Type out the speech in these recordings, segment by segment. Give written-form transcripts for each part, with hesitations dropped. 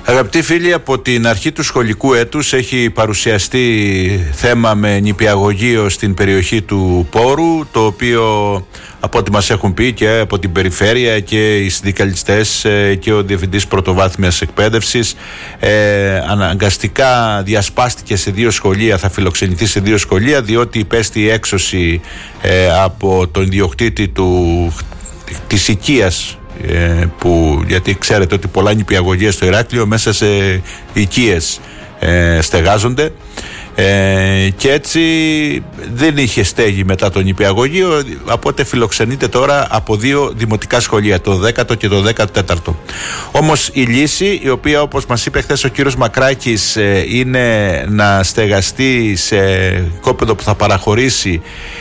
Αγαπητοί φίλοι, από την αρχή του σχολικού έτους έχει παρουσιαστεί θέμα με νηπιαγωγείο στην περιοχή του Πόρου, το οποίο από ό,τι μας έχουν πει και από την περιφέρεια και οι συνδικαλιστές και ο Διευθυντής Πρωτοβάθμιας Εκπαίδευσης, αναγκαστικά διασπάστηκε σε 2 σχολεία, θα φιλοξενηθεί σε 2 σχολεία, διότι υπέστη έξωση από τον ιδιοκτήτη της οικίας, γιατί ξέρετε ότι πολλά νηπιαγωγεία στο Ηράκλειο μέσα σε οικίες στεγάζονται, και έτσι δεν είχε στέγη μετά το νηπιαγωγείο, οπότε φιλοξενείται τώρα από 2 δημοτικά σχολεία, το 10ο και το 14ο. Όμως η λύση, η οποία όπως μας είπε χθες ο κύριος Μακράκης, είναι να στεγαστεί σε κόπεδο που θα παραχωρήσει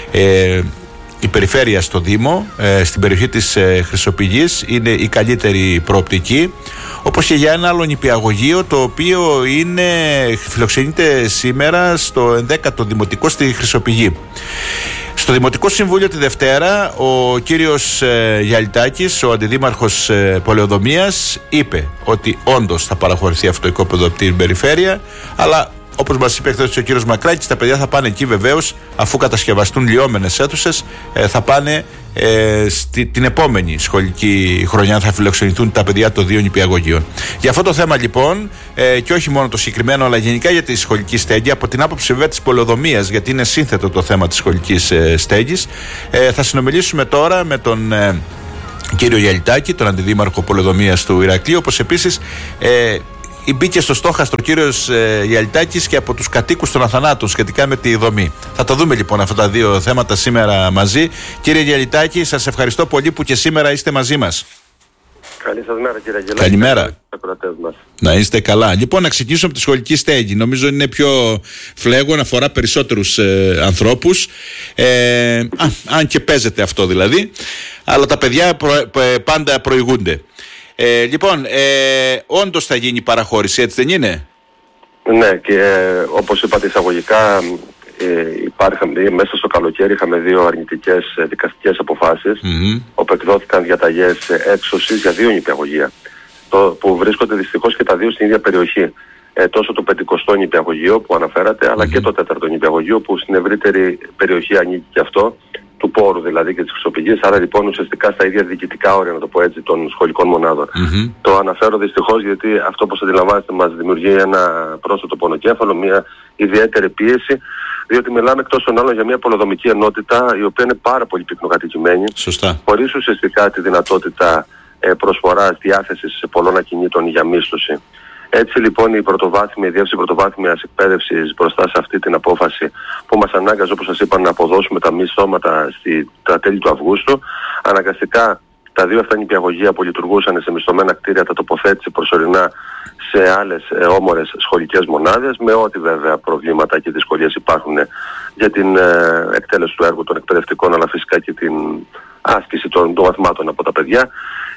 η περιφέρεια στο Δήμο, στην περιοχή της Χρυσοπηγής, είναι η καλύτερη προοπτική, όπως και για ένα άλλο νηπιαγωγείο, το οποίο φιλοξενείται σήμερα στο 11ο Δημοτικό στη Χρυσοπηγή. Στο Δημοτικό Συμβούλιο τη Δευτέρα, ο κύριος Γιαλιτάκης, ο αντιδήμαρχος Πολεοδομίας, είπε ότι όντως θα παραχωρηθεί αυτό το οικόπεδο από την περιφέρεια, αλλά όπως μας είπε χθες ο κύριος Μακράκης, τα παιδιά θα πάνε εκεί βεβαίως, αφού κατασκευαστούν λιώμενες αίθουσες, θα πάνε την επόμενη σχολική χρονιά, θα φιλοξενηθούν τα παιδιά των 2 νηπιαγωγείων. Για αυτό το θέμα λοιπόν, και όχι μόνο το συγκεκριμένο, αλλά γενικά για τη σχολική στέγη, από την άποψη βέβαια της πολεοδομίας, γιατί είναι σύνθετο το θέμα της σχολικής στέγης, θα συνομιλήσουμε τώρα με τον κύριο Γιαλιτάκη, τον αντιδήμαρχο πολεοδομίας του Ηρακλείου, όπως επίσης μπήκε στο στόχαστρο ο κύριος Γιαλιτάκης και από τους κατοίκους των Αθανάτων σχετικά με τη δομή. Θα τα δούμε λοιπόν αυτά τα 2 θέματα σήμερα μαζί. Κύριε Γιαλιτάκη, σας ευχαριστώ πολύ που και σήμερα είστε μαζί μας. Καλή σας μέρα, κύριε Αγγελάκη. Καλημέρα. Να είστε καλά. Λοιπόν, να ξεκινήσουμε από τη σχολική στέγη. Νομίζω είναι πιο φλέγον, αφορά περισσότερους ανθρώπους. Αν και παίζεται αυτό δηλαδή. Αλλά τα παιδιά πάντα προηγούνται. Λοιπόν, όντως θα γίνει παραχώρηση, έτσι δεν είναι? Ναι, και όπως είπατε εισαγωγικά, μέσα στο καλοκαίρι είχαμε 2 αρνητικές δικαστικές αποφάσεις, όπου εκδόθηκαν διαταγές έξωσης για 2 νηπιαγωγεία, που βρίσκονται δυστυχώς και τα 2 στην ίδια περιοχή. Τόσο το 50ο νηπιαγωγείο που αναφέρατε, αλλά και το 4ο νηπιαγωγείο, που στην ευρύτερη περιοχή ανήκει και αυτό, του Πόρου δηλαδή και της Χρυσοπηγής, άρα λοιπόν ουσιαστικά στα ίδια διοικητικά όρια, να το πω έτσι, των σχολικών μονάδων. Το αναφέρω δυστυχώς γιατί αυτό, όπως αντιλαμβάνεστε, μας δημιουργεί ένα πρόσθετο πονοκέφαλο, μια ιδιαίτερη πίεση, διότι μιλάμε εκτός των άλλων για μια πολεοδομική ενότητα η οποία είναι πάρα πολύ πυκνοκατοικημένη, χωρίς ουσιαστικά τη δυνατότητα προσφοράς, διάθεσης πολλών ακινήτων για μίσθωση. Έτσι λοιπόν η Διεύθυνση Πρωτοβάθμιας Εκπαίδευσης, μπροστά σε αυτή την απόφαση που μας ανάγκαζε, όπως σας είπα, να αποδώσουμε τα μισθώματα τα τέλη του Αυγούστου, αναγκαστικά τα 2 αυτά νηπιαγωγεία που λειτουργούσαν σε μισθωμένα κτίρια τα τοποθέτησε προσωρινά σε άλλες όμορες σχολικές μονάδες, με ό,τι βέβαια προβλήματα και δυσκολίες υπάρχουν για την εκτέλεση του έργου των εκπαιδευτικών, αλλά φυσικά και την άσκηση των μαθημάτων από τα παιδιά.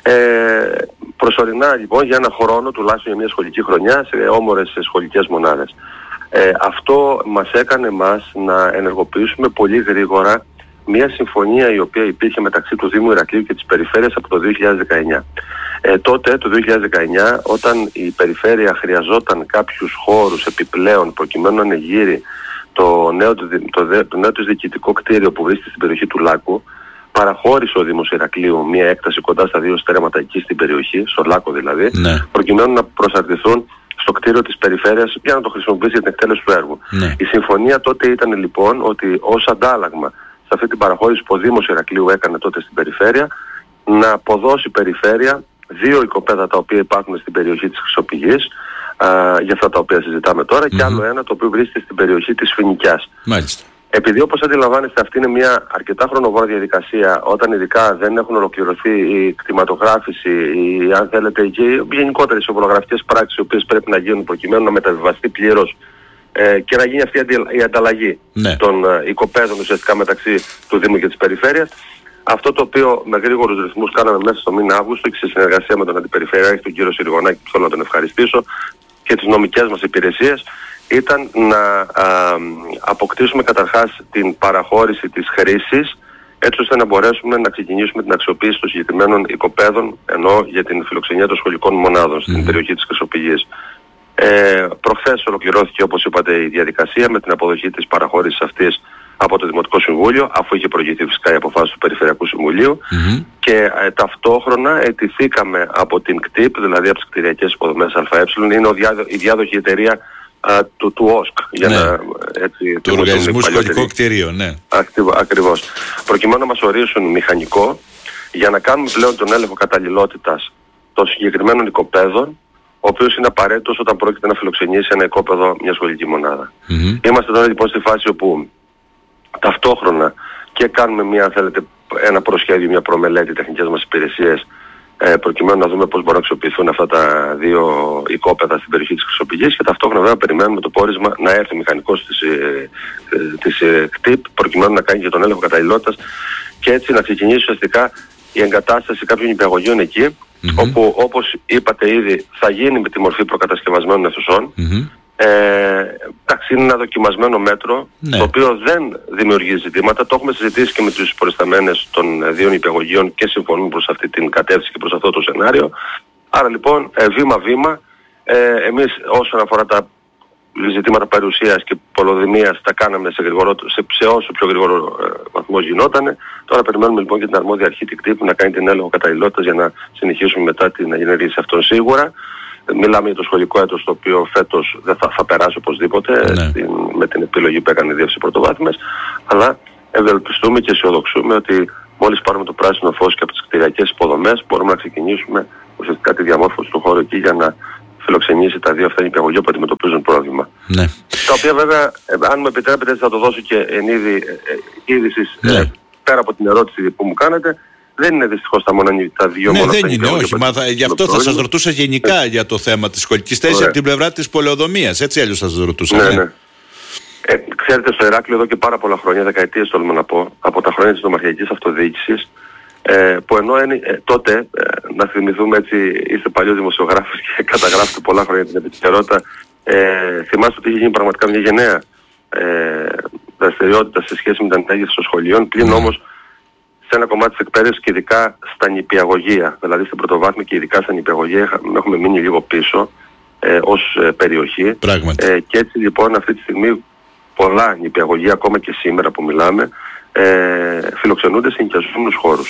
Προσωρινά λοιπόν για ένα χρόνο, τουλάχιστον για μια σχολική χρονιά, σε όμορες σχολικές μονάδες. Αυτό μας έκανε να ενεργοποιήσουμε πολύ γρήγορα μια συμφωνία η οποία υπήρχε μεταξύ του Δήμου Ηρακλείου και της Περιφέρειας από το 2019. Τότε, το 2019, όταν η Περιφέρεια χρειαζόταν κάποιους χώρους επιπλέον προκειμένου να ανεγείρει το νέο της διοικητικό κτίριο που βρίσκεται στην περιοχή του Λάκου, παραχώρησε ο Δήμος Ηρακλείου μια έκταση κοντά στα 2 στρέμματα εκεί στην περιοχή, στο Λάκο δηλαδή, προκειμένου να προσαρτηθούν στο κτίριο της Περιφέρειας για να το χρησιμοποιήσει για την εκτέλεση του έργου. Η συμφωνία τότε ήταν λοιπόν ότι ως αντάλλαγμα σε αυτή την παραχώρηση που ο Δήμος Ηρακλείου έκανε τότε στην Περιφέρεια, να αποδώσει η Περιφέρεια 2 οικοπαίδα τα οποία υπάρχουν στην περιοχή της Χρυσοπηγής, για αυτά τα οποία συζητάμε τώρα, και άλλο ένα το οποίο βρίσκεται στην περιοχή της Φοινικιάς. Μάλιστα. Επειδή, όπως αντιλαμβάνεστε, αυτή είναι μια αρκετά χρονοβόρα διαδικασία, όταν ειδικά δεν έχουν ολοκληρωθεί η κτηματογράφηση ή, αν θέλετε, και γενικότερες συμβολογραφικές πράξεις οι οποίες πρέπει να γίνουν προκειμένου να μεταβιβαστεί πλήρως και να γίνει αυτή η ανταλλαγή των οικοπαίδων ουσιαστικά μεταξύ του Δήμου και της Περιφέρειας. Αυτό το οποίο με γρήγορους ρυθμούς κάναμε μέσα στο μήνα Αύγουστο και σε συνεργασία με τον Αντιπεριφερειάρχη, τον κύριο Συριγωνάκη, που θέλω να τον ευχαριστήσω, και τις νομικές μας υπηρεσίες, ήταν να αποκτήσουμε καταρχάς την παραχώρηση της χρήσης έτσι ώστε να μπορέσουμε να ξεκινήσουμε την αξιοποίηση των συγκεκριμένων οικοπαίδων, ενώ για την φιλοξενία των σχολικών μονάδων στην περιοχή της Χρυσοπηγής. Προχθές ολοκληρώθηκε, όπως είπατε, η διαδικασία με την αποδοχή της παραχώρησης αυτής από το Δημοτικό Συμβούλιο, αφού είχε προηγηθεί φυσικά η αποφάση του Περιφερειακού Συμβουλίου, και ταυτόχρονα αιτηθήκαμε από την ΚΤΙΠ, δηλαδή από τις κτηριακές υποδομές ΑΕ, είναι η διάδοχη εταιρεία του ΟΣΚ, για να, έτσι, του Οργανισμού Σχολικών Κτηρίων, ναι. Ακριβώς. Προκειμένου να μας ορίσουν μηχανικό για να κάνουμε πλέον τον έλεγχο καταλληλότητας των συγκεκριμένων οικοπαίδων, ο οποίος είναι απαραίτητος όταν πρόκειται να φιλοξενήσει ένα οικόπεδο, μια σχολική μονάδα. Είμαστε τώρα λοιπόν στη φάση όπου ταυτόχρονα και κάνουμε ένα προσχέδιο, μια προμελέτη τεχνικές μας υπηρεσίες, προκειμένου να δούμε πώς μπορούν να αξιοποιηθούν αυτά τα δύο οικόπεδα στην περιοχή της Χρυσοπηγής, και ταυτόχρονα βέβαια περιμένουμε το πόρισμα να έρθει ο μηχανικός της ΚΤΙΠ προκειμένου να κάνει και τον έλεγχο καταλληλότητας και έτσι να ξεκινήσει ουσιαστικά η εγκατάσταση κάποιων νηπιαγωγείων εκεί, όπου, όπως είπατε ήδη, θα γίνει με τη μορφή προκατασκευασμένων αιθουσών. Εντάξει, είναι ένα δοκιμασμένο μέτρο, το οποίο δεν δημιουργεί ζητήματα. Το έχουμε συζητήσει και με τους προϊσταμένες των δύο νηπιαγωγείων και συμφωνούν προς αυτή την κατεύθυνση και προς αυτό το σενάριο. Άρα λοιπόν, βήμα-βήμα, εμείς όσον αφορά τα ζητήματα παρουσίας και πολεοδημίας τα κάναμε σε όσο πιο γρήγορο βαθμό γινότανε. Τώρα περιμένουμε λοιπόν και την αρμόδια αρχή την ΚΤΙΠ να κάνει την έλεγχο καταλληλότητας για να συνεχίσουμε μετά την ενέργεια αυτών σίγουρα. Μιλάμε για το σχολικό έτος, το οποίο φέτος δεν θα περάσει οπωσδήποτε με την επιλογή που έκανε η Διεύθυνση Πρωτοβάθμιας, αλλά ευελπιστούμε και αισιοδοξούμε ότι μόλις πάρουμε το πράσινο φως και από τις κτηριακές υποδομές μπορούμε να ξεκινήσουμε ουσιαστικά τη διαμόρφωση του χώρου εκεί για να φιλοξενήσει τα δύο αυτά νηπιαγωγεία που αντιμετωπίζουν πρόβλημα. Τα οποία βέβαια, αν μου επιτρέπετε, θα το δώσω και εν είδησης, πέρα από την ερώτηση που μου κάνετε, δεν είναι δυστυχώς τα δύο μόνο. Δεν είναι, όχι. Γι' αυτό θα σας ρωτούσα γενικά για το θέμα της σχολικής θέσης από την πλευρά της πολεοδομίας. Έτσι αλλιώς θα σας ρωτούσα. Ξέρετε, στο Ηράκλειο εδώ και πάρα πολλά χρόνια, δεκαετίες τολμώ να πω, από τα χρόνια της νομαρχιακής αυτοδιοίκησης, που ενώ τότε, να θυμηθούμε, έτσι, είστε παλιός δημοσιογράφος και καταγράφετε πολλά χρόνια την επικαιρότητα, θυμάστε ότι είχε γίνει πραγματικά μια γενναία δραστηριότητα σε σχέση με την ανάγκη των σχολείων, πλην όμως σε ένα κομμάτι της εκπαίδευσης και ειδικά στα νηπιαγωγεία, δηλαδή στην πρωτοβάθμια και ειδικά στα νηπιαγωγεία έχουμε μείνει λίγο πίσω ως περιοχή. Και έτσι λοιπόν αυτή τη στιγμή πολλά νηπιαγωγεία, ακόμα και σήμερα που μιλάμε, φιλοξενούνται σε νοικιαζόμενους χώρους.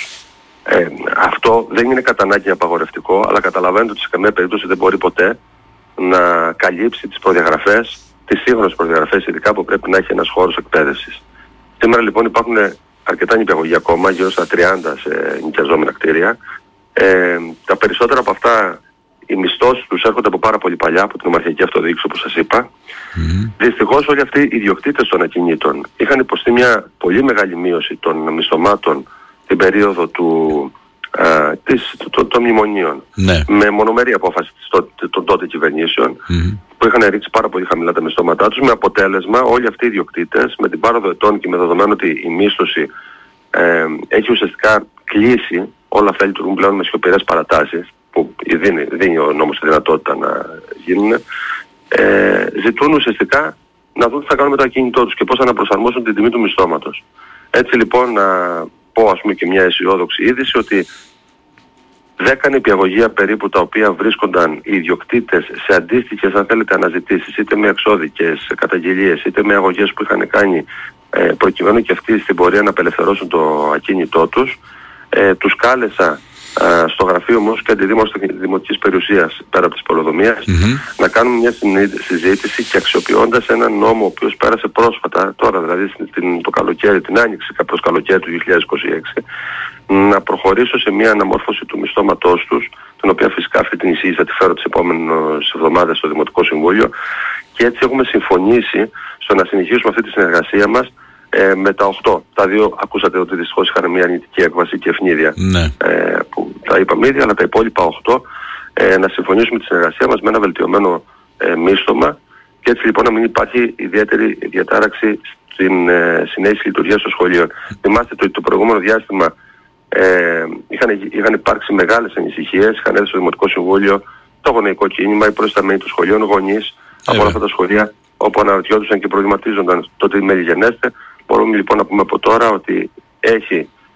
Αυτό δεν είναι κατά ανάγκη απαγορευτικό, αλλά καταλαβαίνετε ότι σε καμία περίπτωση δεν μπορεί ποτέ να καλύψει τις προδιαγραφές, τις σύγχρονες προδιαγραφές ειδικά που πρέπει να έχει ένας χώρος εκπαίδευσης. Σήμερα λοιπόν υπάρχουν αρκετά νηπιαγωγεία ακόμα, γύρω στα 30 σε νοικιαζόμενα κτίρια. Τα περισσότερα από αυτά, οι μισθώσεις τους έρχονται από πάρα πολύ παλιά, από την νομαρχιακή αυτοδιοίκηση, όπως σας είπα. Δυστυχώς όλοι αυτοί οι ιδιοκτήτες των ακινήτων είχαν υποστεί μια πολύ μεγάλη μείωση των μισθωμάτων την περίοδο των μνημονίων. Με μονομερή απόφαση των τότε κυβερνήσεων, που είχαν ρίξει πάρα πολύ χαμηλά τα μισθώματά τους, με αποτέλεσμα όλοι αυτοί οι ιδιοκτήτες με την πάροδο ετών και με δεδομένο ότι η μίσθωση έχει ουσιαστικά κλείσει, όλα αυτά λειτουργούν πλέον με σιωπηρές παρατάσεις που δίνει ο νόμος τη δυνατότητα να γίνουν, ζητούν ουσιαστικά να δουν τι θα κάνουν με το ακίνητό τους και πώς θα αναπροσαρμόσουν την τιμή του μισθώματος. Έτσι λοιπόν να πω, ας πούμε, και μια αισιόδοξη είδηση ότι 10 νηπιαγωγεία περίπου, τα οποία βρίσκονταν οι ιδιοκτήτες σε αντίστοιχες, αν θέλετε, αναζητήσεις, είτε με εξώδικες καταγγελίες, είτε με αγωγές που είχαν κάνει, προκειμένου και αυτοί στην πορεία να απελευθερώσουν το ακίνητό τους, τους κάλεσα στο γραφείο μου και αντιδήμαρχος δημοτικής περιουσίας, πέρα από της πολεοδομίας, να κάνουμε μια συζήτηση και αξιοποιώντας έναν νόμο ο οποίος πέρασε πρόσφατα, τώρα δηλαδή το καλοκαίρι, την άνοιξη προς καλοκαίρι του 2026, να προχωρήσω σε μια αναμόρφωση του μισθώματός τους, την οποία φυσικά αυτή την εισήγηση θα τη φέρω τις επόμενες εβδομάδες στο Δημοτικό Συμβούλιο, και έτσι έχουμε συμφωνήσει στο να συνεχίσουμε αυτή τη συνεργασία μας με τα 8. Τα δύο ακούσατε ότι δυστυχώς είχαν μια αρνητική έκβαση και ευνίδια, που τα είπαμε ήδη, αλλά τα υπόλοιπα 8 να συμφωνήσουμε τη συνεργασία μας με ένα βελτιωμένο μίσθωμα, και έτσι λοιπόν να μην υπάρχει ιδιαίτερη διατάραξη στην συνέχιση λειτουργίας των σχολείων. Θυμάστε ότι το προηγούμενο διάστημα είχαν υπάρξει μεγάλες ανησυχίες, είχαν έρθει στο Δημοτικό Συμβούλιο το γονεϊκό κίνημα, οι προϊσταμένοι των σχολείων, γονείς από όλα αυτά τα σχολεία, όπου αναρωτιόντουσαν και προβληματίζονταν το τι μέλη γενέστε. Μπορούμε λοιπόν να πούμε από τώρα ότι έχει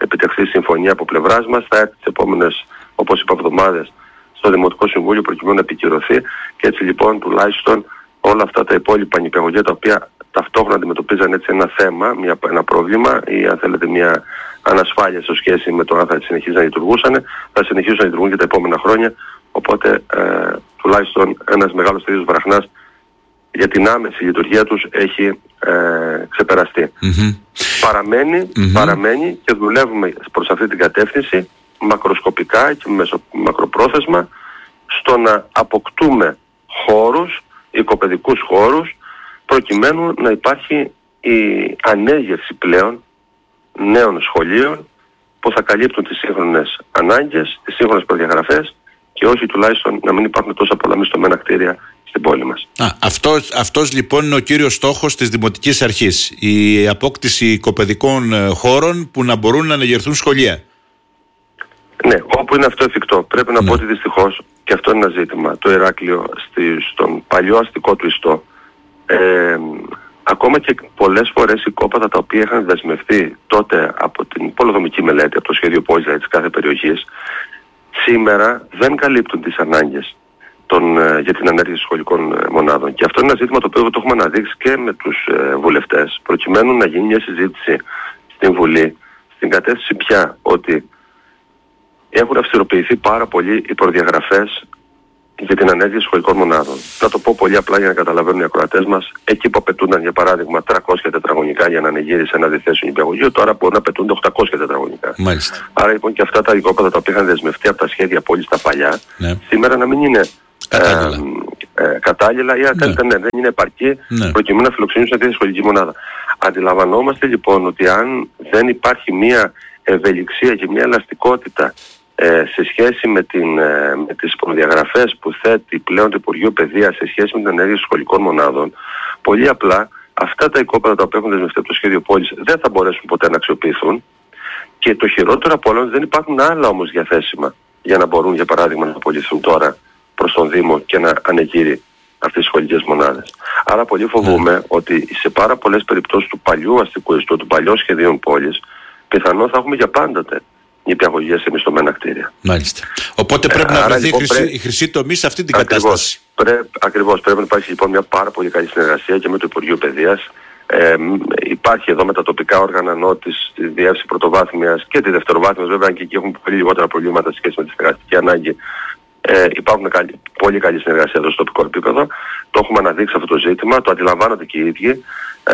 επιτευχθεί συμφωνία από πλευράς μας. Θα έρθει τις επόμενες, όπως είπα, εβδομάδες στο Δημοτικό Συμβούλιο προκειμένου να επικυρωθεί, και έτσι λοιπόν τουλάχιστον όλα αυτά τα υπόλοιπα νηπιαγωγεία, τα οποία ταυτόχρονα αντιμετωπίζαν έτσι ένα θέμα, ένα πρόβλημα ή αν θέλετε μια ανασφάλεια σε σχέση με το αν θα συνεχίζουν να λειτουργούσαν, θα συνεχίσουν να λειτουργούν και τα επόμενα χρόνια. Οπότε τουλάχιστον ένας μεγάλος τέτοιος βραχνάς για την άμεση λειτουργία τους έχει ξεπεραστεί. Παραμένει και δουλεύουμε προς αυτή την κατεύθυνση μακροσκοπικά και μακροπρόθεσμα στο να αποκτούμε χώρους, οικοπαιδικούς χώρους, προκειμένου να υπάρχει η ανέγερση πλέον νέων σχολείων που θα καλύπτουν τις σύγχρονες ανάγκες, τις σύγχρονες προδιαγραφές, και όχι τουλάχιστον να μην υπάρχουν τόσα πολλά μισθωμένα κτίρια στην πόλη μας. Αυτός λοιπόν είναι ο κύριος στόχος της Δημοτικής Αρχής, η απόκτηση οικοπαιδικών χώρων που να μπορούν να ανεγερθούν σχολεία. Ναι, όπου είναι αυτό εφικτό. Πρέπει να πω ότι δυστυχώς, και αυτό είναι ένα ζήτημα, το Ηράκλειο στον παλιό αστικό του ιστό, ακόμα και πολλές φορές οικόπεδα τα οποία είχαν δεσμευτεί τότε από την πολεοδομική μελέτη, από το σχέδιο πόλης δηλαδή της κάθε περιοχής, σήμερα δεν καλύπτουν τις ανάγκες για την ανέργεια σχολικών μονάδων. Και αυτό είναι ένα ζήτημα το οποίο το έχουμε αναδείξει και με τους βουλευτές, προκειμένου να γίνει μια συζήτηση στην Βουλή, στην κατεύθυνση πια ότι έχουν αυστηροποιηθεί πάρα πολύ οι προδιαγραφές για την ανέργεια σχολικών μονάδων. Θα το πω πολύ απλά για να καταλαβαίνουν οι ακροατές μας. Εκεί που απαιτούνταν για παράδειγμα 300 τετραγωνικά για να ανεγείρει σε ένα διθέσιο νηπιαγωγείο, τώρα μπορούν να απαιτούνται 800 τετραγωνικά. Μάλιστα. Άρα λοιπόν και αυτά τα οικόπεδα τα οποία είχαν δεσμευτεί από τα σχέδια πόλης τα παλιά, σήμερα να μην είναι κατάλληλα ή αν θέλετε δεν είναι επαρκή προκειμένου να φιλοξενήσουν αυτή τη σχολική μονάδα. Αντιλαμβανόμαστε λοιπόν ότι αν δεν υπάρχει μια ευελιξία και μια ελαστικότητα σε σχέση με τις προδιαγραφές που θέτει πλέον το Υπουργείο Παιδείας σε σχέση με την ανέργεια σχολικών μονάδων, πολύ απλά αυτά τα οικόπεδα τα οποία έχουν δεσμευτεί από το σχέδιο πόλης δεν θα μπορέσουν ποτέ να αξιοποιηθούν, και το χειρότερο από όλα δεν υπάρχουν άλλα όμως διαθέσιμα για να μπορούν για παράδειγμα να απολυθούν τώρα προς τον Δήμο και να ανεγείρει αυτές τις σχολικές μονάδες. Άρα πολύ φοβούμαι ότι σε πάρα πολλές περιπτώσεις του παλιού αστικού ιστού, του παλιού σχεδίων πόλης, πιθανόν θα έχουμε για πάντοτε νηπιαγωγεία σε μισθωμένα κτίρια. Μάλιστα. Οπότε πρέπει να βρεθεί η χρυσή τομή σε αυτή την κατάσταση. Ακριβώς. Πρέπει να υπάρχει λοιπόν μια πάρα πολύ καλή συνεργασία και με το Υπουργείο Παιδείας. Υπάρχει εδώ με τα τοπικά όργανα νότης, τη διεύθυνση πρωτοβάθμιας και τη δευτεροβάθμιας, βέβαια και εκεί έχουν πολύ λιγότερα προβλήματα σε σχέση με τη στεγαστική ανάγκη. Υπάρχουν πολύ καλή συνεργασία εδώ στο τοπικό επίπεδο. Το έχουμε αναδείξει αυτό το ζήτημα, το αντιλαμβάνονται και οι ίδιοι.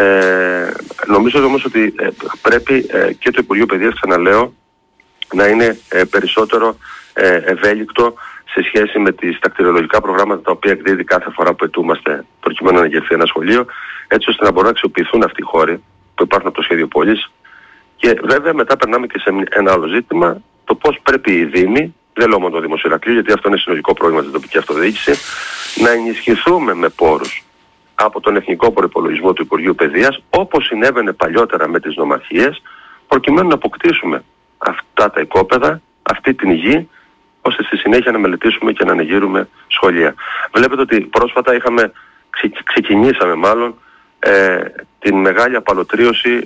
Νομίζω όμως ότι πρέπει και το Υπουργείο Παιδείας, ξαναλέω, να είναι περισσότερο ευέλικτο σε σχέση με τα κτηριολογικά προγράμματα τα οποία εκδίδει κάθε φορά που ετούμαστε προκειμένου να αναγερθεί ένα σχολείο, έτσι ώστε να μπορούν να αξιοποιηθούν αυτοί οι χώροι που υπάρχουν από το σχέδιο πόλης. Και βέβαια μετά περνάμε και σε ένα άλλο ζήτημα, το πώς πρέπει οι Δήμοι, δεν λέω μόνο το Δήμο Ηρακλείου, γιατί αυτό είναι συνολικό πρόβλημα στην τοπική αυτοδιοίκηση, να ενισχυθούμε με πόρους από τον Εθνικό Προϋπολογισμό του Υπουργείου Παιδείας, όπως συνέβαινε παλιότερα με τις νομαρχίες, προκειμένου να αποκτήσουμε αυτά τα οικόπεδα, αυτή την γη, ώστε στη συνέχεια να μελετήσουμε και να ανεγείρουμε σχολεία. Βλέπετε ότι πρόσφατα ξεκινήσαμε μάλλον την μεγάλη απαλωτρίωση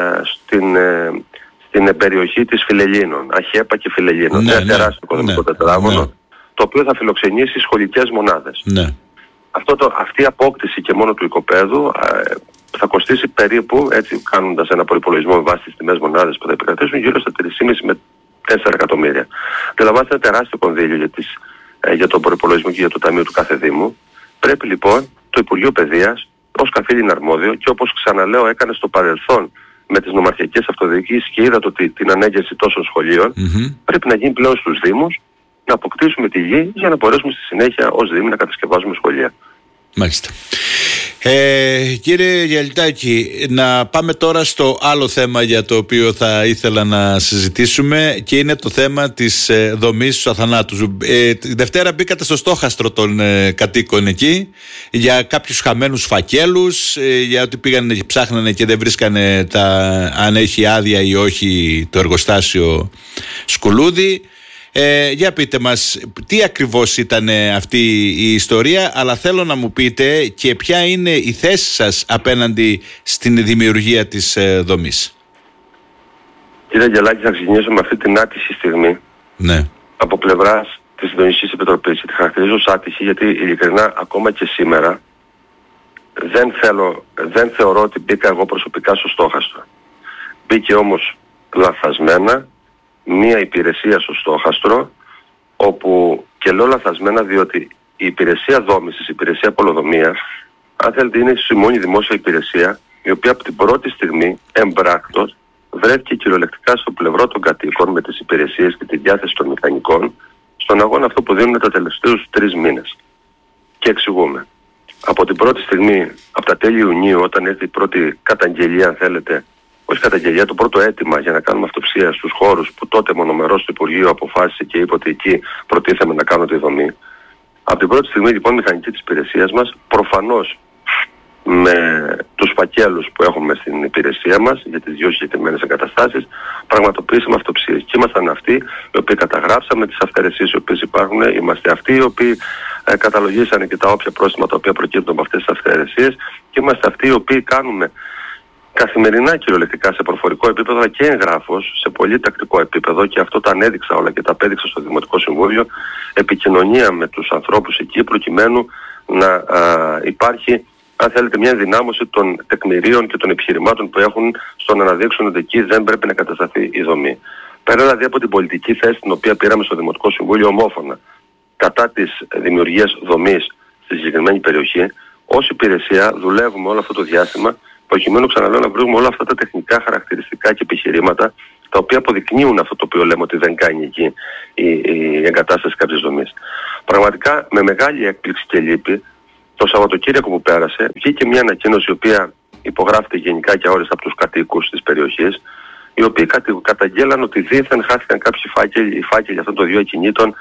στην περιοχή της Φιλελλήνων, Αχέπα και Φιλελλήνων. Ένα τεράστιο οικοδομικό τετράγωνο, το οποίο θα φιλοξενήσει σχολικές μονάδες. Αυτή η απόκτηση και μόνο του οικοπαίδου θα κοστίσει περίπου, έτσι κάνοντας ένα προϋπολογισμό με βάση τις τιμές μονάδες που θα επικρατήσουν, γύρω στα 3,5 με 4 εκατομμύρια. Αντιλαμβάνεστε ένα τεράστιο κονδύλιο για τον προϋπολογισμό και για το Ταμείο του κάθε Δήμου. Πρέπει λοιπόν το Υπουργείο Παιδείας ως καθήλυνα αρμόδιο, και όπως ξαναλέω έκανε στο παρελθόν με τις νομαρχιακές αυτοδιοικήσεις και είδατε ότι την ανέγερση τόσων σχολείων, πρέπει να γίνει πλέον στους Δήμους, να αποκτήσουμε τη γη για να μπορέσουμε στη συνέχεια ως Δήμοι να κατασκευάζουμε σχολεία. Μάλιστα. Κύριε Γιαλιτάκη, να πάμε τώρα στο άλλο θέμα για το οποίο θα ήθελα να συζητήσουμε, και είναι το θέμα της δομής του Αθανάτου. Τη Δευτέρα μπήκατε στο στόχαστρο των κατοίκων εκεί για κάποιους χαμένους φακέλους, για ότι πήγαν και ψάχνανε και δεν βρίσκανε αν έχει άδεια ή όχι το εργοστάσιο Σκουλούδη. Για πείτε μας τι ακριβώς ήταν αυτή η ιστορία, αλλά θέλω να μου πείτε και ποια είναι η θέση σας απέναντι στην δημιουργία της δομής. Κύριε Αγγελάκη, θα ξεκινήσω με αυτή την άτυχη στιγμή. Ναι. Από πλευράς της Συντονιστικής Επιτροπής. Τη χαρακτηρίζω ως άτυχη γιατί ειλικρινά ακόμα και σήμερα δεν θεωρώ ότι μπήκα εγώ προσωπικά στο στόχαστρο. Μπήκε όμως λαθασμένα μία υπηρεσία στο στόχαστρο, όπου και λέω λαθασμένα διότι η υπηρεσία δόμησης, η υπηρεσία πολεοδομίας, αν θέλετε είναι η μόνη δημόσια υπηρεσία η οποία από την πρώτη στιγμή εμπράκτος βρέθηκε κυριολεκτικά στο πλευρό των κατοίκων με τις υπηρεσίες και τη διάθεση των μηχανικών στον αγώνα αυτό που δίνουν τα τελευταίους 3 μήνες. Και εξηγούμε. Από την πρώτη στιγμή, από τα τέλη Ιουνίου, όταν έρθει η πρώτη καταγγελία, αν θέλετε, όχι καταγγελία, το πρώτο αίτημα για να κάνουμε αυτοψία στους χώρους που τότε μονομερός του Υπουργείου αποφάσισε και είπε ότι εκεί προτίθεμε να κάνω τη δομή. Από την πρώτη στιγμή λοιπόν η μηχανική της υπηρεσίας μας, προφανώς με τους φακέλους που έχουμε στην υπηρεσία μας για τις 2 συγκεκριμένες εγκαταστάσεις, πραγματοποιήσαμε αυτοψίες. Και ήμασταν αυτοί οι οποίοι καταγράψαμε τις αυθαιρεσίες οι οποίες υπάρχουν, είμαστε αυτοί οι οποίοι καταλογίσανε και τα όποια πρόστιμα τα οποία προκύπτουν από αυτές τις αυθαιρεσίες, και είμαστε αυτοί οι οποίοι κάνουμε καθημερινά κυριολεκτικά σε προφορικό επίπεδο αλλά και εγγράφος σε πολύ τακτικό επίπεδο, και αυτό το ανέδειξα όλα και τα απέδειξα στο Δημοτικό Συμβούλιο, επικοινωνία με τους ανθρώπους εκεί προκειμένου να υπάρχει, αν θέλετε, μια ενδυνάμωση των τεκμηρίων και των επιχειρημάτων που έχουν στο να αναδείξουν ότι εκεί δεν πρέπει να κατασταθεί η δομή. Πέρα δηλαδή από την πολιτική θέση την οποία πήραμε στο Δημοτικό Συμβούλιο ομόφωνα κατά της δημιουργίας δομής στη συγκεκριμένη περιοχή, ως υπηρεσία δουλεύουμε όλο αυτό το διάστημα προκειμένου, ξαναλέω, να βρούμε όλα αυτά τα τεχνικά χαρακτηριστικά και επιχειρήματα τα οποία αποδεικνύουν αυτό το οποίο λέμε ότι δεν κάνει εκεί η εγκατάσταση κάποιες δομής. Πραγματικά με μεγάλη έκπληξη και λύπη, το Σαββατοκύριακο που πέρασε, βγήκε μια ανακοίνωση η οποία υπογράφεται γενικά και αόριστα από τους κατοίκους της περιοχής, οι οποίοι καταγγέλαν ότι δήθεν χάθηκαν κάποιοι φάκελοι αυτών των 2 ακινήτων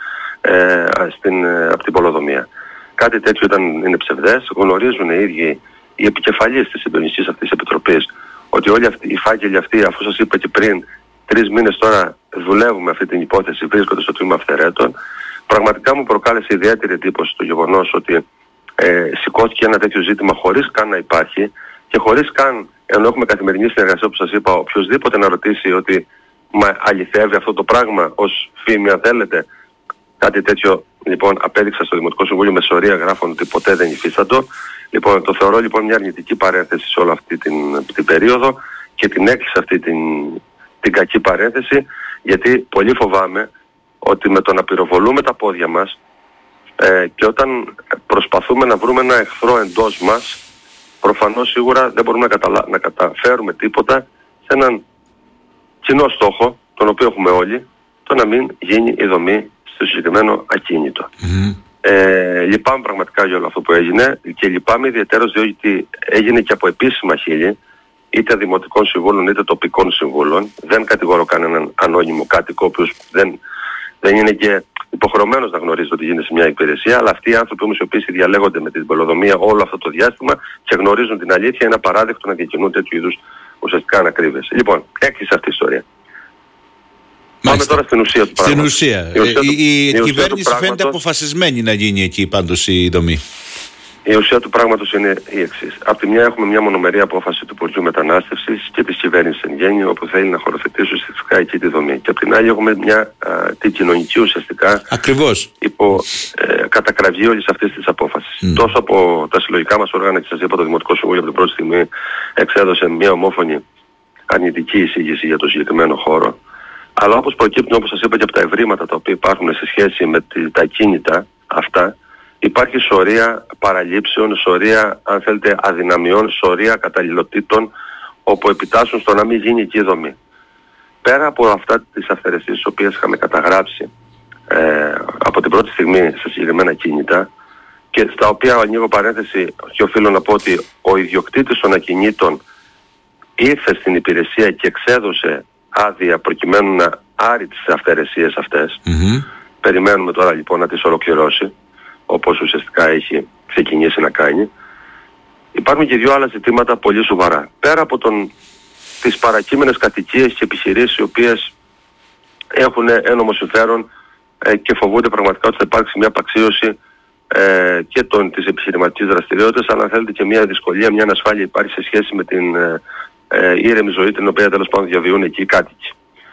από την πολεοδομία. Κάτι τέτοιο είναι ψευδές. Γνωρίζουν οι ίδιοι οι επικεφαλής της συντονιστικής αυτής της επιτροπής ότι όλοι οι φάκελοι αυτοί, αφού σας είπα και πριν, 3 μήνες τώρα δουλεύουμε αυτή την υπόθεση, βρίσκονται στο τμήμα αυθαιρέτων. Πραγματικά μου προκάλεσε ιδιαίτερη εντύπωση το γεγονός ότι σηκώθηκε ένα τέτοιο ζήτημα χωρίς καν να υπάρχει και χωρίς καν, ενώ έχουμε καθημερινή συνεργασία όπως σας είπα, οποιοδήποτε να ρωτήσει ότι αληθεύει αυτό το πράγμα ως φήμη, αν θέλετε. Κάτι τέτοιο λοιπόν απέδειξα στο Δημοτικό Συμβούλιο με σωρία γράφων ότι ποτέ δεν υφίστατο. Λοιπόν, το θεωρώ λοιπόν μια αρνητική παρένθεση σε όλη αυτή την περίοδο και την έκλεισα αυτή την κακή παρένθεση, γιατί πολύ φοβάμαι ότι με το να πυροβολούμε τα πόδια μας και όταν προσπαθούμε να βρούμε ένα εχθρό εντός μας, προφανώς σίγουρα δεν μπορούμε να καταφέρουμε τίποτα σε έναν κοινό στόχο, τον οποίο έχουμε όλοι, το να μην γίνει η δομή στο συγκεκριμένο ακίνητο. Λυπάμαι πραγματικά για όλο αυτό που έγινε και λυπάμαι ιδιαίτερως διότι έγινε και από επίσημα χείλη, είτε δημοτικών συμβούλων είτε τοπικών συμβούλων. Δεν κατηγορώ κανέναν ανώνυμο κάτοικο, ο οποίος δεν είναι και υποχρεωμένος να γνωρίζει ότι γίνεται σε μια υπηρεσία, αλλά αυτοί οι άνθρωποι όμως οι οποίοι διαλέγονται με την πολεοδομία όλο αυτό το διάστημα και γνωρίζουν την αλήθεια, είναι απαράδεκτο να διακινούν τέτοιου είδους ουσιαστικά ανακρίβειες. Λοιπόν, έκλεισε αυτή η ιστορία. Πάμε τώρα στην ουσία του πράγματος. Στην ουσία. Η κυβέρνηση φαίνεται αποφασισμένη να γίνει εκεί πάντως η δομή. Η ουσία του πράγματος είναι η εξής. Από τη μια έχουμε μια μονομερή απόφαση του Υπουργείου Μετανάστευσης και της κυβέρνησης εν γέννη, όπου θέλει να χωροθετήσει ουσιαστικά εκεί τη δομή. Και από την άλλη έχουμε την κοινωνική ουσιαστικά υπό κατακραυγή όλης αυτής της απόφασης. Τόσο από τα συλλογικά μας όργανα, και σας είπα, το Δημοτικό Συμβούλιο από την πρώτη στιγμή εξέδωσε μια ομόφωνη αρνητική εισήγηση για το συγκεκριμένο χώρο. Αλλά όπως προκύπτουν, όπως σας είπα, και από τα ευρήματα τα οποία υπάρχουν σε σχέση με τα ακίνητα αυτά, υπάρχει σωρία παραλήψεων, σωρία, αν θέλετε, αδυναμιών, σωρία καταλληλοτήτων, όπου επιτάσσουν στο να μην γίνει εκεί η δομή. Πέρα από αυτά τις αυθαιρεσίες τις οποίες είχαμε καταγράψει από την πρώτη στιγμή σε συγκεκριμένα ακίνητα, και στα οποία ανοίγω παρένθεση και οφείλω να πω ότι ο ιδιοκτήτης των ακινήτων ήρθε στην υπηρεσία και εξέδωσε άδεια προκειμένου να άρει τις αυθαιρεσίες αυτές. Περιμένουμε τώρα λοιπόν να τις ολοκληρώσει, όπως ουσιαστικά έχει ξεκινήσει να κάνει. Υπάρχουν και 2 άλλα ζητήματα πολύ σοβαρά. Πέρα από τις παρακείμενες κατοικίες και επιχειρήσεις οι οποίες έχουν ένομο συμφέρον και φοβούνται πραγματικά ότι θα υπάρξει μια απαξίωση και της επιχειρηματικής δραστηριότητας, αλλά αν θέλετε και μια δυσκολία, μια ανασφάλεια υπάρχει σε σχέση με την ήρεμη ζωή την οποία τέλος πάντων διαβιούν εκεί οι κάτοικοι.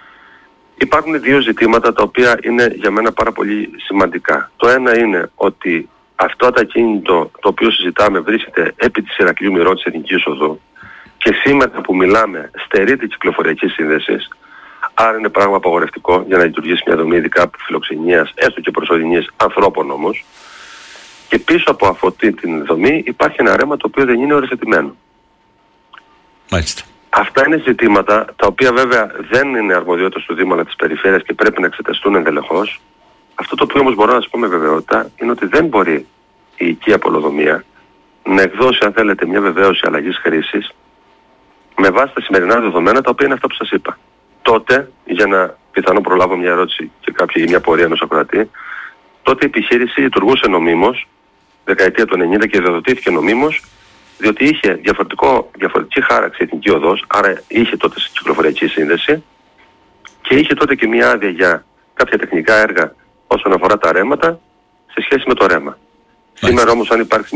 υπάρχουν δύο ζητήματα τα οποία είναι για μένα πάρα πολύ σημαντικά. Το ένα είναι ότι αυτό το ακίνητο το οποίο συζητάμε βρίσκεται επί της Ηρακλείου Μηρών της Εθνικής Οδού και σήμερα που μιλάμε στερείται κυκλοφοριακής σύνδεσης, άρα είναι πράγμα απαγορευτικό για να λειτουργήσει μια δομή ειδικά φιλοξενίας, έστω και προσωρινής, ανθρώπων όμως. Και πίσω από αυτή την δομή υπάρχει ένα ρέμα το οποίο δεν είναι οριοθετημένο. Μάλιστα. Αυτά είναι ζητήματα τα οποία βέβαια δεν είναι αρμοδιότητα του Δήμου αλλά της Περιφέρειας και πρέπει να εξεταστούν ενδελεχώς. Αυτό το οποίο όμως μπορώ να σας πω με βεβαιότητα είναι ότι δεν μπορεί η οικία πολεοδομία να εκδώσει, αν θέλετε, μια βεβαίωση αλλαγής χρήσης με βάση τα σημερινά δεδομένα, τα οποία είναι αυτά που σας είπα. Τότε, για να πιθανόν προλάβω μια ερώτηση και κάποια ή μια πορεία ενός ακροατή, τότε η επιχείρηση λειτουργούσε νομίμως, δεκαετία του 90 και διαδοτήθηκε νομίμως, διότι είχε διαφορετική χάραξη εθνική οδός, άρα είχε τότε κυκλοφοριακή σύνδεση και είχε τότε και μια άδεια για κάποια τεχνικά έργα όσον αφορά τα ρέματα σε σχέση με το ρέμα. Σήμερα όμως αν υπάρχει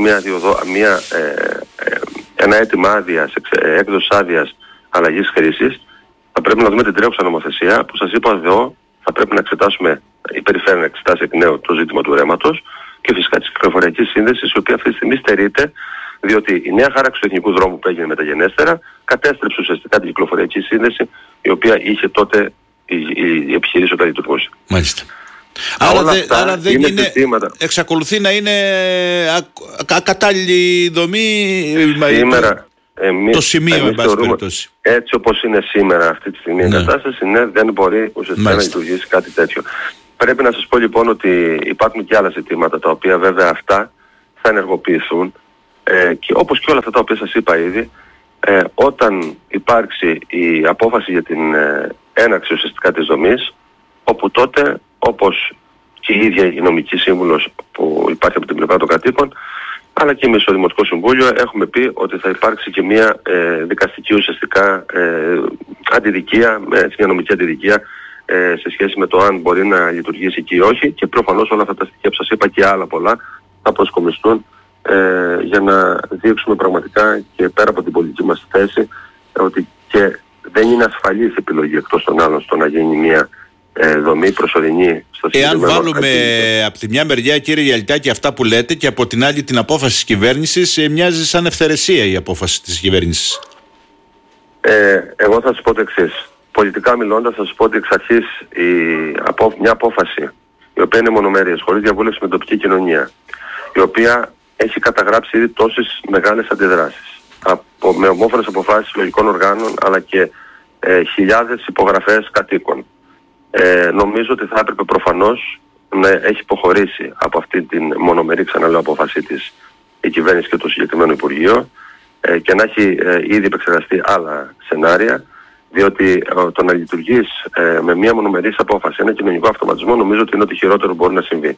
ένα αίτημα άδειας, έκδοσης άδειας αλλαγής χρήσης, θα πρέπει να δούμε την τρέχουσα νομοθεσία που σας είπα εδώ, θα πρέπει να εξετάσουμε, η Περιφέρεια να εξετάσει εκ νέου το ζήτημα του ρέματος και φυσικά της κυκλοφοριακής σύνδεσης, η οποία αυτή τη στιγμή στερείται, διότι η νέα χάραξη του εθνικού δρόμου που έγινε μεταγενέστερα κατέστρεψε ουσιαστικά την κυκλοφοριακή σύνδεση, η οποία είχε τότε η επιχειρήση όταν λειτουργούσε. Μάλιστα. Άρα δεν είναι εξακολουθεί να είναι ακατάλληλη δομή σήμερα, το σημείο, εν πάση περιπτώσει. Έτσι όπως είναι σήμερα αυτή τη στιγμή η κατάσταση, δεν μπορεί ουσιαστικά να λειτουργήσει κάτι τέτοιο. Πρέπει να σας πω λοιπόν ότι υπάρχουν και άλλα ζητήματα τα οποία βέβαια αυτά θα ενεργοποιηθούν και όπως και όλα αυτά τα οποία σας είπα ήδη, όταν υπάρξει η απόφαση για την έναρξη ουσιαστικά της δομής, όπου τότε, όπως και η ίδια η νομική σύμβουλος που υπάρχει από την πλευρά των κατοίκων, αλλά και εμείς στο Δημοτικό Συμβούλιο έχουμε πει ότι θα υπάρξει και μια δικαστική ουσιαστικά αντιδικία, μια νομική αντιδικία σε σχέση με το αν μπορεί να λειτουργήσει εκεί ή όχι, και προφανώς όλα αυτά τα στοιχεία που σας είπα και άλλα πολλά θα προσκομιστούν για να δείξουμε πραγματικά και πέρα από την πολιτική μας θέση ότι και δεν είναι ασφαλής επιλογή εκτός των άλλων στο να γίνει μια δομή προσωρινή στο συγκεκριμένο. Εάν βάλουμε από τη μια μεριά, κύριε Γιαλιτάκη, αυτά που λέτε και από την άλλη την απόφαση της κυβέρνησης, μοιάζει σαν ευθερεσία η απόφαση της κυβέρνησης. Εγώ θα σας πω το εξής. Πολιτικά μιλώντας θα σας πω ότι εξ αρχής μια απόφαση η οποία είναι μονομέρειας, χωρίς διαβούλευση με την τοπική κοινωνία, η οποία έχει καταγράψει ήδη τόσες μεγάλες αντιδράσεις με ομόφωνες αποφάσεις συλλογικών οργάνων αλλά και χιλιάδες υπογραφές κατοίκων. Νομίζω ότι θα έπρεπε προφανώς να έχει υποχωρήσει από αυτή την μονομερή, ξαναλέω, απόφαση της η κυβέρνηση και το συγκεκριμένο Υπουργείο και να έχει ήδη επεξεργαστεί άλλα σενάρια, διότι το να λειτουργείς με μια μονομερής απόφαση, ένα κοινωνικό αυτοματισμό, νομίζω ότι είναι ότι χειρότερο μπορεί να συμβεί.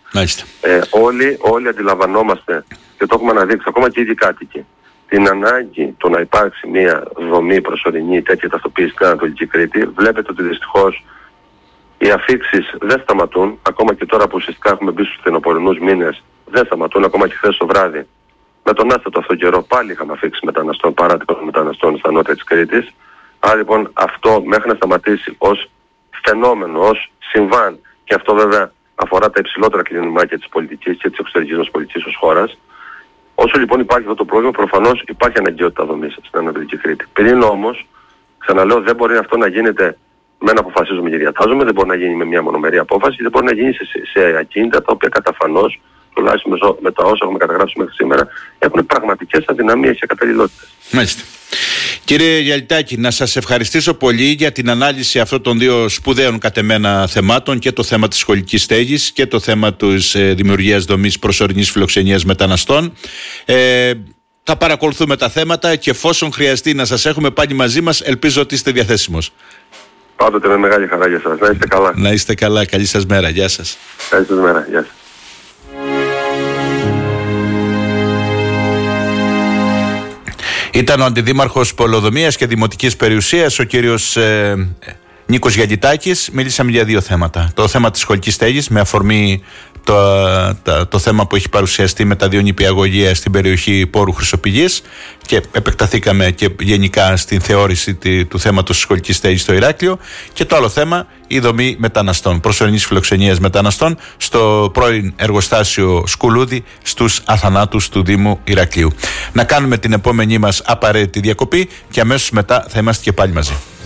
Όλοι αντιλαμβανόμαστε και το έχουμε αναδείξει, ακόμα και οι ίδιοι κάτοικοι, την ανάγκη το να υπάρξει μια δομή προσωρινή τέτοια ταυτοποίηση στην Ανατολική Κρήτη. Βλέπετε ότι δυστυχώς οι αφίξεις δεν σταματούν, ακόμα και τώρα που ουσιαστικά έχουμε μπει στους φθινοπορεινούς μήνες, δεν σταματούν, ακόμα και χθες το βράδυ. Με τον άστατο αυτό καιρό πάλι είχαμε αφίξεις μεταναστών, παράτυπων μεταναστών στα νότια της Κρήτης. Άρα λοιπόν αυτό μέχρι να σταματήσει ως φαινόμενο, ως συμβάν, και αυτό βέβαια αφορά τα υψηλότερα κλιμάκια της πολιτικής και της εξωτερικής μας πολιτικής ως χώρας. Όσο λοιπόν υπάρχει αυτό το πρόβλημα, προφανώς υπάρχει αναγκαιότητα δομής στην Ανατολική Κρήτη. Πριν όμως, ξαναλέω, δεν μπορεί αυτό να γίνεται με ένα αποφασίζουμε και διατάζουμε, δεν μπορεί να γίνει με μια μονομερή απόφαση, δεν μπορεί να γίνει σε ακίνητα τα οποία καταφανώς, τουλάχιστον με τα όσα έχουμε καταγράψει μέχρι σήμερα, έχουν πραγματικές αδυναμίες και καταλληλότητες. Μάλιστα. Κύριε Γιαλιτάκη, να σας ευχαριστήσω πολύ για την ανάλυση αυτών των δύο σπουδαίων κατ' εμένα θεμάτων, και το θέμα της σχολικής στέγης και το θέμα της δημιουργίας δομής προσωρινής φιλοξενίας μεταναστών. Θα παρακολουθούμε τα θέματα και εφόσον χρειαστεί να σας έχουμε πάλι μαζί μας, ελπίζω ότι είστε διαθέσιμος. Πάντοτε με μεγάλη χαρά για σας. Να είστε καλά. Να είστε καλά. Καλή σας μέρα. Γεια σας. Καλή σας μέρα. Γεια σας. Ήταν ο Αντιδήμαρχος Πολεοδομίας και Δημοτικής Περιουσίας, ο κύριος Νίκος Γιαλιτάκης. Μίλησαμε για δύο θέματα. Το θέμα της σχολικής στέγης, με αφορμή το θέμα που έχει παρουσιαστεί με τα δύο νηπιαγωγεία στην περιοχή Πόρου Χρυσοπηγής, και επεκταθήκαμε και γενικά στην θεώρηση του θέματος της σχολικής στέγης στο Ηράκλειο. Και το άλλο θέμα, η δομή μεταναστών, προσωρινής φιλοξενίας μεταναστών στο πρώην εργοστάσιο Σκουλούδη στους Αθανάτους του Δήμου Ηρακλείου. Να κάνουμε την επόμενή μας απαραίτητη διακοπή και αμέσως μετά θα είμαστε και πάλι μαζί.